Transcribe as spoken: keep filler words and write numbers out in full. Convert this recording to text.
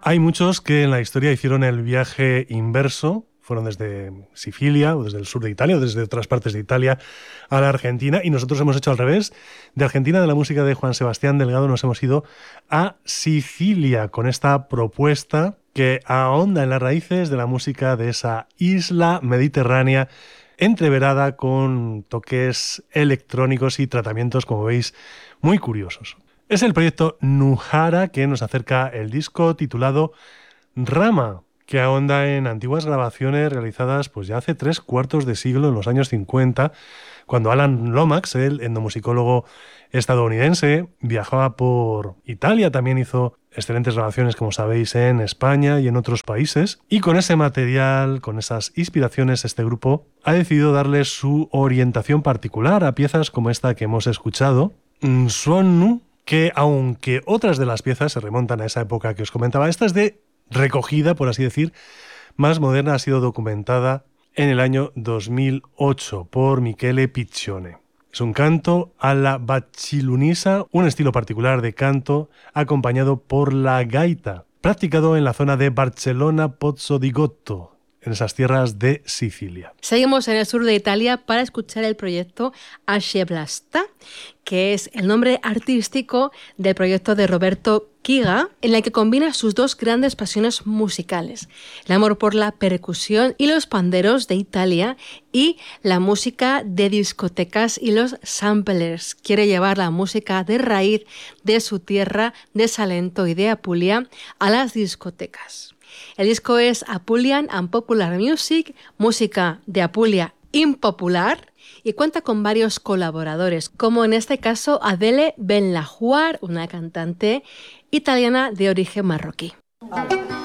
Hay muchos que en la historia hicieron el viaje inverso, fueron desde Sicilia o desde el sur de Italia o desde otras partes de Italia a la Argentina, y nosotros hemos hecho al revés. De Argentina, de la música de Juan Sebastián Delgado, nos hemos ido a Sicilia con esta propuesta que ahonda en las raíces de la música de esa isla mediterránea, entreverada con toques electrónicos y tratamientos, como veis, muy curiosos. Es el proyecto Nujara que nos acerca el disco titulado Rama, que ahonda en antiguas grabaciones realizadas pues ya hace tres cuartos de siglo, en los años cincuenta, cuando Alan Lomax, el etnomusicólogo estadounidense, viajaba por Italia. También hizo excelentes grabaciones, como sabéis, en España y en otros países. Y con ese material, con esas inspiraciones, este grupo ha decidido darle su orientación particular a piezas como esta que hemos escuchado, Nsuonu, que aunque otras de las piezas se remontan a esa época que os comentaba, esta es de recogida, por así decir, más moderna, ha sido documentada en el año dos mil ocho por Michele Piccione. Es un canto a la baccilunisa, un estilo particular de canto acompañado por la gaita, practicado en la zona de Barcellona Pozzo di Gotto, en esas tierras de Sicilia. Seguimos en el sur de Italia para escuchar el proyecto Asce Blasta, que es el nombre artístico del proyecto de Roberto Kiga, en el que combina sus dos grandes pasiones musicales: el amor por la percusión y los panderos de Italia y la música de discotecas y los samplers. Quiere llevar la música de raíz de su tierra, de Salento y de Apulia, a las discotecas. El disco es Apulian and Popular Music, música de Apulia impopular, y cuenta con varios colaboradores, como en este caso Adele Benlajuar, una cantante italiana de origen marroquí.